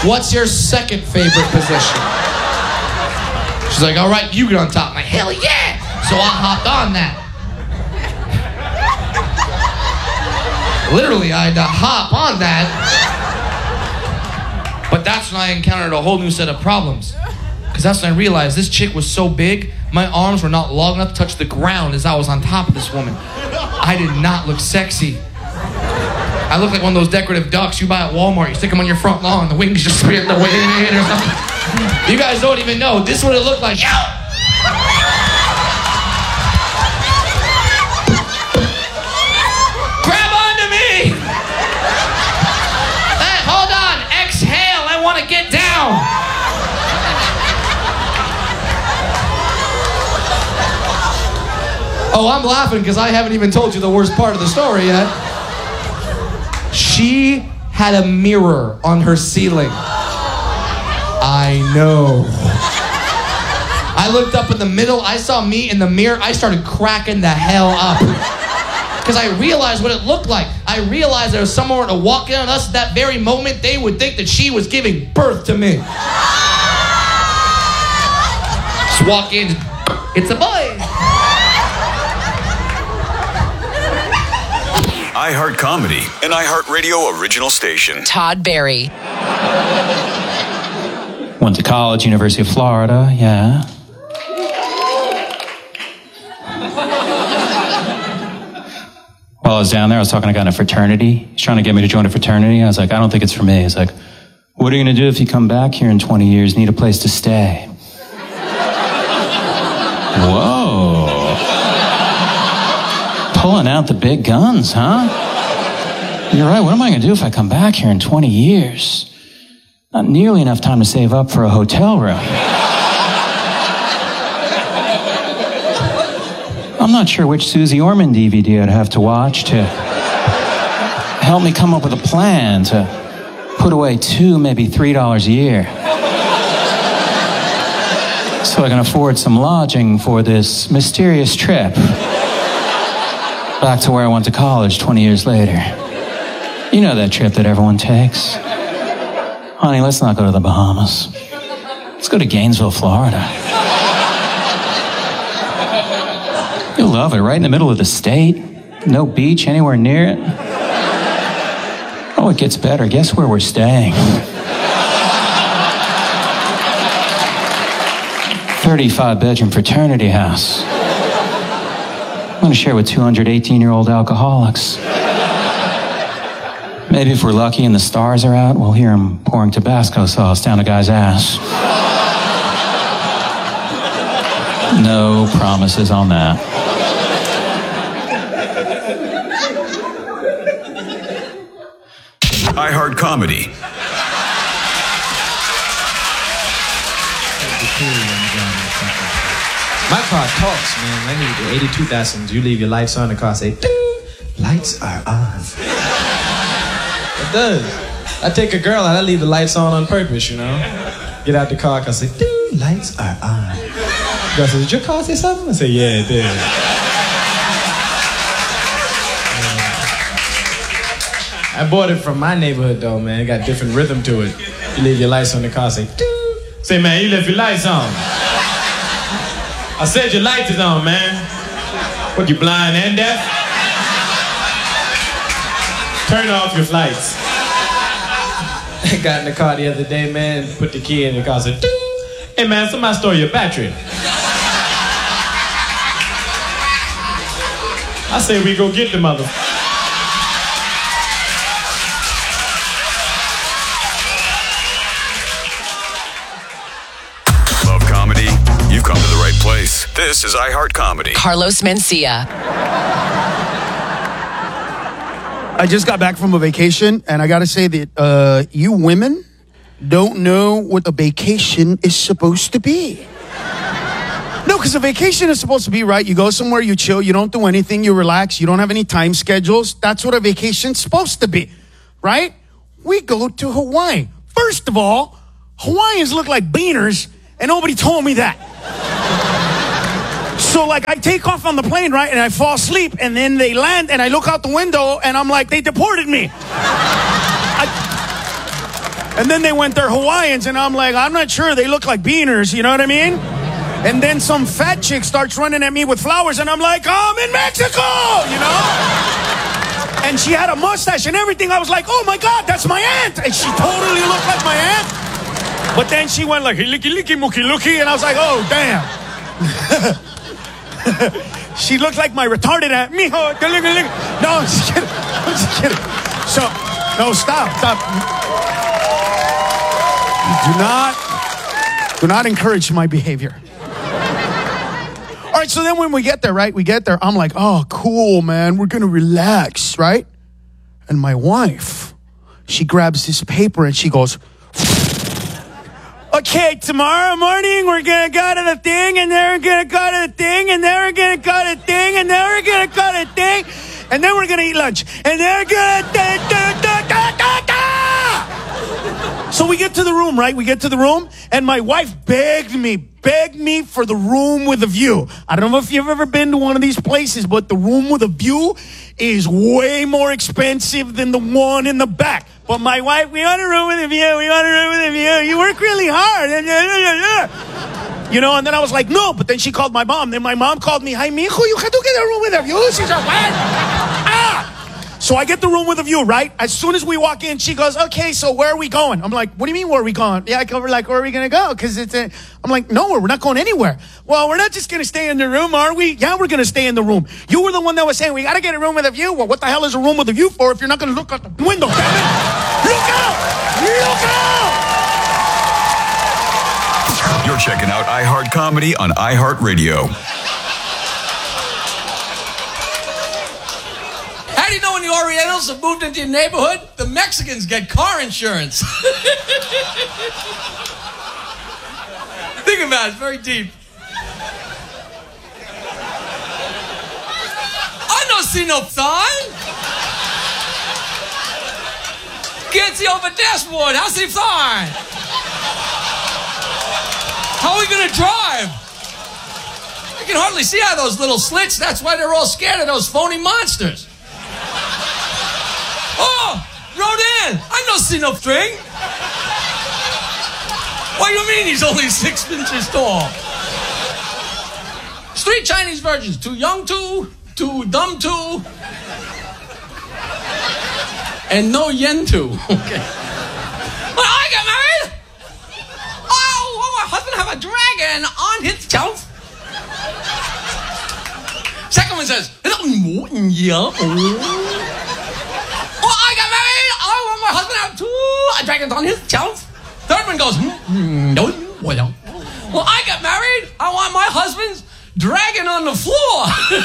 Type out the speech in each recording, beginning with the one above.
what's your second favorite position? She's like, all right, you get on top. I'm like, hell yeah! So I hopped on that. Literally, I had to hop on that. But that's when I encountered a whole new set of problems. Because that's when I realized this chick was so big, my arms were not long enough to touch the ground as I was on top of this woman. I did not look sexy. I looked like one of those decorative ducks you buy at Walmart. You stick them on your front lawn, the wings just spin the wind or something. You guys don't even know. This is what it looked like. Grab onto me! Hey, hold on. Exhale. I want to get down. Oh, I'm laughing because I haven't even told you the worst part of the story yet. She had a mirror on her ceiling. I know. I looked up in the middle. I saw me in the mirror. I started cracking the hell up. Because I realized what it looked like. I realized there was someone to walk in on us at that very moment. They would think that she was giving birth to me. Just walk in. It's a boy. iHeart Comedy, an iHeartRadio original station. Todd Barry. Went to college, University of Florida, yeah. While I was down there, I was talking to a guy in a fraternity. He's trying to get me to join a fraternity. I was like, I don't think it's for me. He's like, what are you going to do if you come back here in 20 years, need a place to stay? Whoa. Pulling out the big guns, huh? You're right, what am I going to do if I come back here in 20 years? Not nearly enough time to save up for a hotel room. I'm not sure which Susie Orman DVD I'd have to watch to help me come up with a plan to put away $2, maybe $3 a year. So I can afford some lodging for this mysterious trip back to where I went to college 20 years later. You know that trip that everyone takes. Honey, let's not go to the Bahamas. Let's go to Gainesville, Florida. You'll love it, right in the middle of the state. No beach anywhere near it. Oh, it gets better. Guess where we're staying? 35-bedroom fraternity house. I'm going to share with 218-year-old alcoholics. Maybe if we're lucky and the stars are out, we'll hear them pouring Tabasco sauce down a guy's ass. No promises on that. iHeart Comedy. My car talks, man. I need the 82,000. You leave your lights on, the car say, ding, lights are on. It does. I take a girl and I leave the lights on purpose, you know. Get out the car, I say, ding, lights are on. Girl says, did your car say something? I say, yeah, it did. I bought it from my neighborhood, though, man. It got different rhythm to it. You leave your lights on the car, say, ding. Say, man, you left your lights on. I said your lights is on, man. What, you blind and deaf? Turn off your lights. I got in the car the other day, man, put the key in the car, said, ding. Hey, man, somebody stole your battery. I say we go get the mother. Love comedy? You've come to the right place. This is iHeart Comedy. Carlos Mencia. I just got back from a vacation, and I got to say that you women don't know what a vacation is supposed to be. No, because a vacation is supposed to be, right? You go somewhere, you chill, you don't do anything, you relax, you don't have any time schedules. That's what a vacation's supposed to be, right? We go to Hawaii. First of all, Hawaiians look like beaners, and nobody told me that. So, like, I take off on the plane, right, and I fall asleep, and then they land, and I look out the window, and I'm like, they deported me. And then they went, they're Hawaiians, and I'm like, I'm not sure. They look like beaners, you know what I mean? And then some fat chick starts running at me with flowers, and I'm like, I'm in Mexico, you know? And she had a mustache and everything. I was like, oh my God, that's my aunt. And she totally looked like my aunt. But then she went like, licky, licky, mookie, looky. And I was like, oh, damn. She looked like my retarded aunt. Mijo, no, I'm just kidding. I'm just kidding. So, no, stop. Do not encourage my behavior. All right, so then when we get there, right? We get there, I'm like, oh, cool, man. We're going to relax, right? And my wife, she grabs this paper and she goes, okay, tomorrow morning we're going to go to the thing, and then we're going to go to the thing, and then we're going to go to the thing, and then we're going to go to the thing, and then we're going to eat lunch, and then we're going to... So we get to the room, right? We get to the room, and my wife begged me for the room with a view. I don't know if you've ever been to one of these places, but the room with a view is way more expensive than the one in the back. But my wife, we want a room with a view. We want a room with a view. You work really hard. You know, and then I was like, no. But then she called my mom. Then my mom called me, hi, mijo, you have to get a room with a view. She's like, what? So I get the room with a view, right? As soon as we walk in, she goes, okay, so where are we going? I'm like, what do you mean, where are we going? Yeah, we're like, where are we going to go? Because I'm like, no, we're not going anywhere. Well, we're not just going to stay in the room, are we? Yeah, we're going to stay in the room. You were the one that was saying, we got to get a room with a view. Well, what the hell is a room with a view for if you're not going to look out the window, damn it? Look out! Look out! You're checking out iHeart Comedy on iHeartRadio. How do you know when the Orientals have moved into your neighborhood? The Mexicans get car insurance. Think about it, it's very deep. I don't see no sign. Can't see over dashboard. How's the sign? How are we gonna drive? I can hardly see out of those little slits. That's why they're all scared of those phony monsters. Oh, Rodan, I don't see no string. What do you mean he's only 6 inches tall? 3 Chinese virgins, too young too dumb too, and no yen too. Okay. When I get married, my husband have a dragon on his shelf. Second one says, I got married. I want my husband to have 2 dragons on his shelf. Third one goes, no. Well, I got married. I want my husband's dragon on the floor.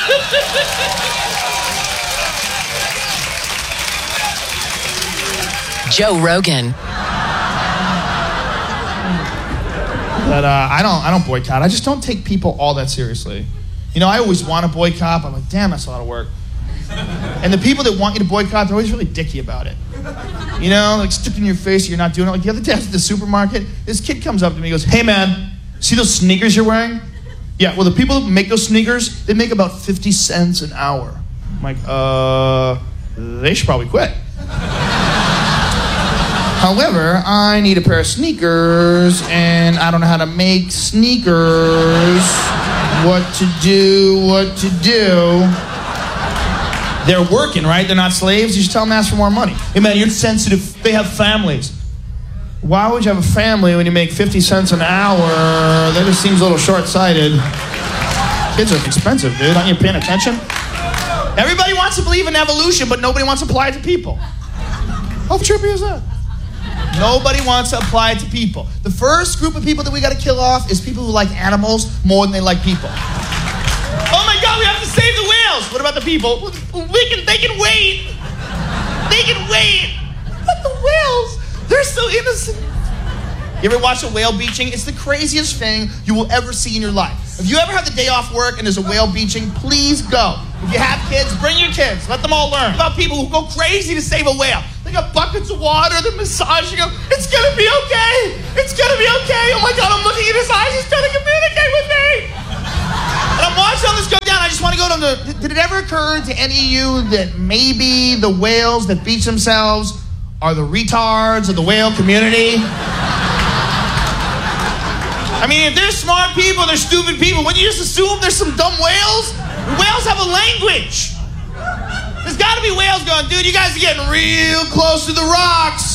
Joe Rogan. But I don't boycott. I just don't take people all that seriously. You know, I always want to boycott, but I'm like, damn, that's a lot of work. And the people that want you to boycott, they're always really dicky about it. You know, like stick in your face, you're not doing it. Like the other day I was at the supermarket, this kid comes up to me and goes, hey man, see those sneakers you're wearing? Yeah, well the people that make those sneakers, they make about 50 cents an hour. I'm like, they should probably quit. However, I need a pair of sneakers, and I don't know how to make sneakers. What to do. They're working, right? They're not slaves. You should tell them to ask for more money. Hey, man, you're sensitive. They have families. Why would you have a family when you make 50 cents an hour? That just seems a little short-sighted. Kids are expensive, dude. Aren't you paying attention? Everybody wants to believe in evolution, but nobody wants to apply it to people. How trippy is that? Nobody wants to apply it to people. The first group of people that we got to kill off is people who like animals more than they like people. Oh my God, we have to save the whales. What about the people? They can wait. They can wait. But the whales, they're so innocent. You ever watch a whale beaching? It's the craziest thing you will ever see in your life. If you ever have the day off work and there's a whale beaching, please go. If you have kids, bring your kids. Let them all learn about people who go crazy to save a whale. They got buckets of water, they're massaging him. It's gonna be okay. It's gonna be okay. Oh my God, I'm looking in his eyes. He's trying to communicate with me. And I'm watching all this go down. I just want to go to did it ever occur to any of you that maybe the whales that beach themselves are the retards of the whale community. I mean, if they're smart people, they're stupid people, wouldn't you just assume there's some dumb whales? Whales have a language. There's got to be whales going, dude, you guys are getting real close to the rocks.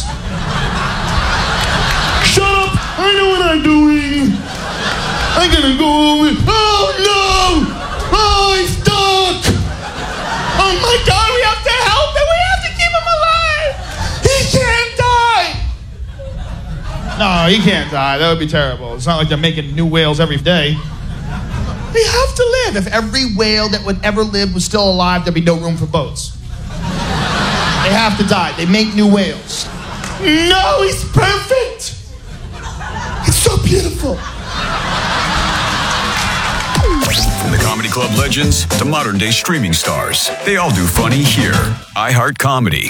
Shut up, I know what I'm doing. I'm gonna go over. Oh no! Oh, he's stuck! Oh my God, we have to help him. We have to keep him alive. He can't die. No, he can't die. That would be terrible. It's not like they're making new whales every day. They have to live. If every whale that would ever live was still alive, there'd be no room for boats. They have to die. They make new whales. No, he's perfect. It's so beautiful. From the comedy club legends to modern day streaming stars, they all do funny here. iHeart Comedy.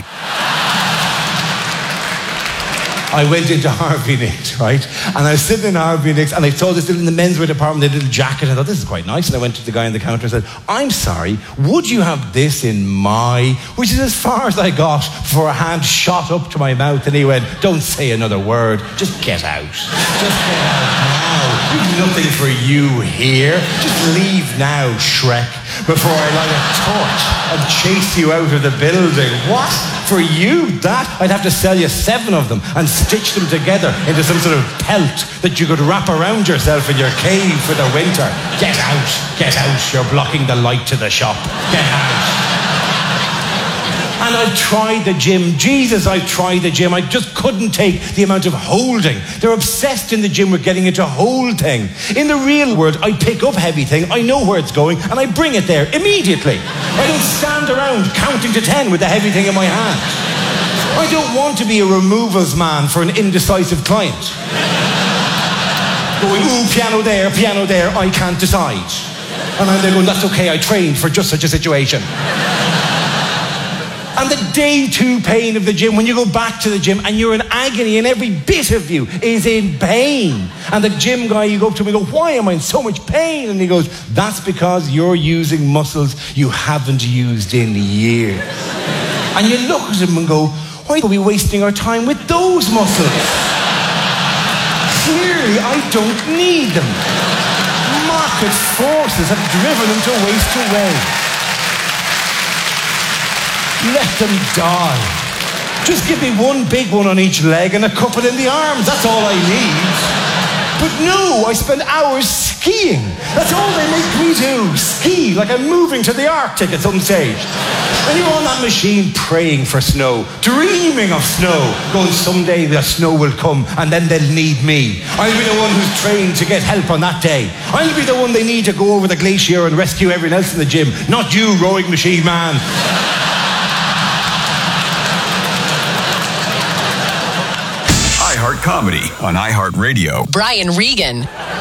I went into Harvey Nicks, right? And I was sitting in Harvey Nicks and I saw this in the menswear department, they did a jacket. I thought, this is quite nice. And I went to the guy on the counter and said, I'm sorry, would you have this in my... Which is as far as I got before a hand shot up to my mouth and he went, don't say another word, just get out. Just get out now. There's nothing for you here. Just leave now, Shrek, before I light a torch and chase you out of the building. What? For you, that? I'd have to sell you 7 of them and stitch them together into some sort of pelt that you could wrap around yourself in your cave for the winter. Get out, you're blocking the light to the shop. Get out. And I've tried the gym. Jesus, I've tried the gym. I just couldn't take the amount of holding. They're obsessed in the gym with getting into hold thing. In the real world, I pick up heavy thing, I know where it's going, and I bring it there immediately. I don't stand around counting to 10 with the heavy thing in my hand. I don't want to be a removals man for an indecisive client. Going, ooh, piano there, I can't decide. And I'm there going, that's okay, I trained for just such a situation. And the day 2 pain of the gym, when you go back to the gym and you're in agony and every bit of you is in pain. And the gym guy, you go up to him and go, why am I in so much pain? And he goes, that's because you're using muscles you haven't used in years. And you look at him and go, why are we wasting our time with those muscles? Clearly, I don't need them. Market forces have driven them to waste away. Let them die. Just give me 1 big one on each leg and a couple in the arms. That's all I need. But no, I spend hours skiing. That's all they make me do. Ski like I'm moving to the Arctic at some stage. And you're on that machine praying for snow, dreaming of snow, going someday the snow will come and then they'll need me. I'll be the one who's trained to get help on that day. I'll be the one they need to go over the glacier and rescue everyone else in the gym, not you, rowing machine man. iHeart Comedy on iHeartRadio. Brian Regan.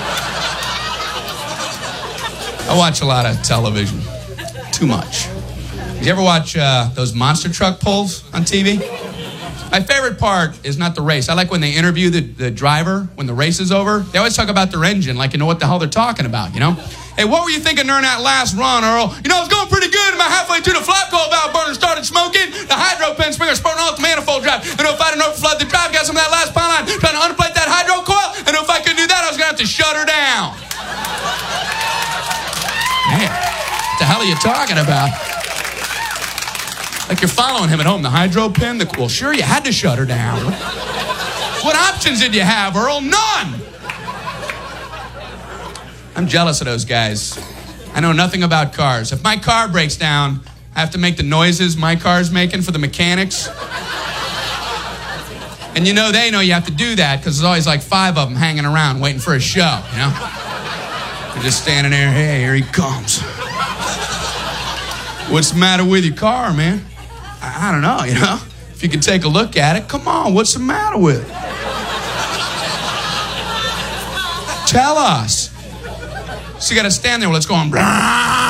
I watch a lot of television. Too much. Did you ever watch those monster truck pulls on TV? My favorite part is not the race. I like when they interview the driver when the race is over. They always talk about their engine like you know what the hell they're talking about, you know? Hey, what were you thinking during that last run, Earl? You know, I was going pretty good. About halfway through the flap coil valve burner started smoking. The hydro pen springer spurting off the manifold drive. And if I didn't overflood the drive, got some of that last pine line trying to unplate that hydro coil. And if I could do that, I was going to have to shut her down. Man, what the hell are you talking about? Like you're following him at home. The hydro pin, well, sure, you had to shut her down. What options did you have, Earl? None! I'm jealous of those guys. I know nothing about cars. If my car breaks down, I have to make the noises my car's making for the mechanics. And you know they know you have to do that because there's always like 5 of them hanging around waiting for a show, you know? They're just standing there, hey, here he comes. What's the matter with your car, man? I don't know, you know? If you can take a look at it, come on, what's the matter with it? Tell us. So you got to stand there while it's going, blah.